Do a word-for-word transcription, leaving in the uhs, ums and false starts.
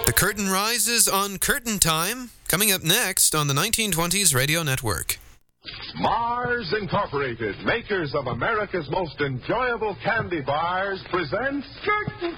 The curtain rises on Curtain Time, coming up next on the nineteen twenties Radio Network. Mars Incorporated, makers of America's most enjoyable candy bars, presents Curtain